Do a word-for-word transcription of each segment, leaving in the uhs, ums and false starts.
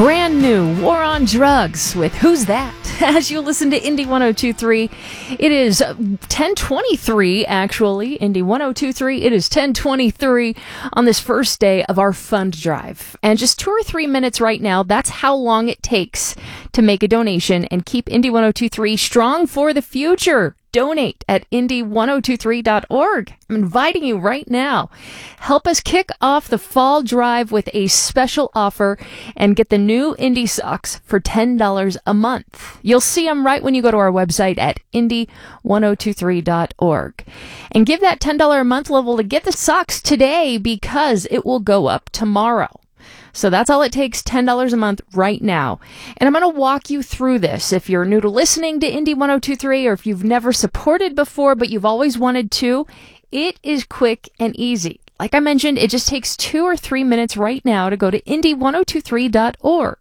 Brand new War on Drugs with Who's That? As you listen to Indie one oh two point three, it is ten twenty-three, actually. Indie one oh two point three, it is ten twenty-three on this first day of our fund drive. And just two or three minutes right now, that's how long it takes to make a donation and keep Indie one oh two point three strong for the future. Donate at indie one oh two three dot org. I'm inviting you right now. Help us kick off the fall drive with a special offer and get the new Indie socks for ten dollars a month. You'll see them right when you go to our website at indie one oh two three dot org. And give that ten dollars a month level to get the socks today because it will go up tomorrow. So that's all it takes, ten dollars a month right now. And I'm going to walk you through this. If you're new to listening to Indie one oh two point three or if you've never supported before but you've always wanted to, it is quick and easy. Like I mentioned, it just takes two or three minutes right now to go to indie one oh two three dot org.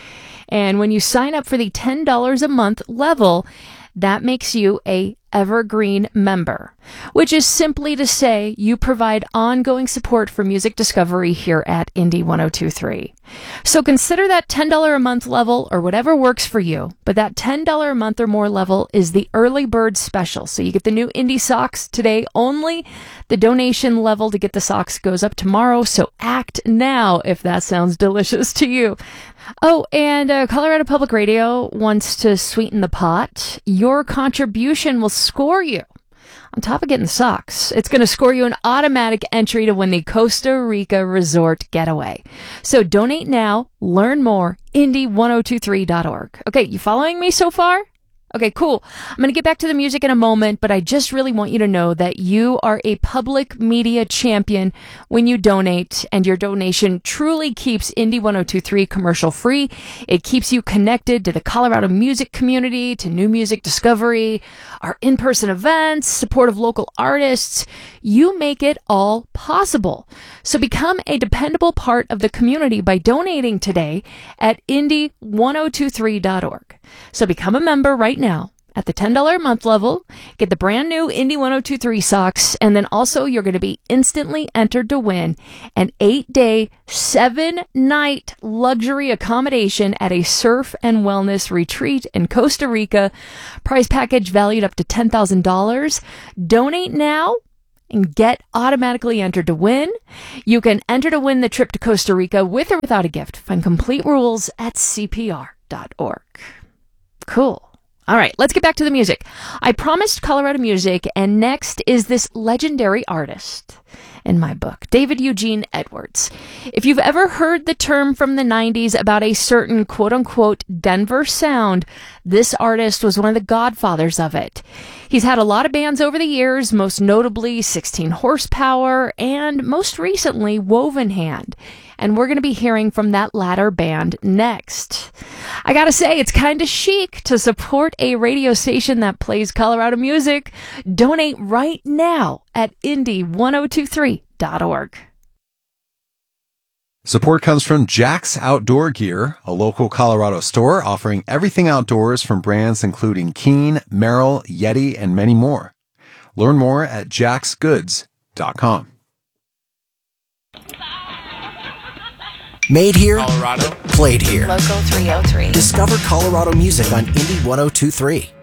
And when you sign up for the ten dollars a month level, that makes you a Evergreen member, which is simply to say you provide ongoing support for music discovery here at Indie one oh two point three. So consider that ten dollars a month level or whatever works for you, but that ten dollars a month or more level is the early bird special. So you get the new Indie socks today only. The donation level to get the socks goes up tomorrow, so act now if that sounds delicious to you. Oh, and uh, Colorado Public Radio wants to sweeten the pot. Your contribution will score you. On top of getting the socks, it's going to score you an automatic entry to win the Costa Rica Resort Getaway. So donate now, learn more, indie one oh two three dot org. Okay, you following me so far? Okay, cool. I'm going to get back to the music in a moment, but I just really want you to know that you are a public media champion when you donate, and your donation truly keeps Indie one oh two point three commercial free. It keeps you connected to the Colorado music community, to new music discovery, our in-person events, support of local artists. You make it all possible. So become a dependable part of the community by donating today at indie one oh two three dot org. So become a member right now at the ten dollars a month level, get the brand new Indie one oh two point three socks, and then also you're going to be instantly entered to win an eight-day, seven-night luxury accommodation at a surf and wellness retreat in Costa Rica. Prize package valued up to ten thousand dollars. Donate now and get automatically entered to win. You can enter to win the trip to Costa Rica with or without a gift. Find complete rules at c p r dot org. Cool. All right, let's get back to the music. I promised Colorado music, and next is this legendary artist in my book, David Eugene Edwards. If you've ever heard the term from the nineties about a certain quote-unquote Denver sound, this artist was one of the godfathers of it. He's had a lot of bands over the years, most notably sixteen Horsepower, and most recently Woven Hand. And we're going to be hearing from that latter band next. I gotta say, it's kind of chic to support a radio station that plays Colorado music. Donate right now at indie one oh two three dot org. Support comes from Jack's Outdoor Gear, a local Colorado store offering everything outdoors from brands including Keen, Merrell, Yeti, and many more. Learn more at jacks goods dot com. Made here, Colorado. Played here. Local three oh three. Discover Colorado music on Indie one oh two three.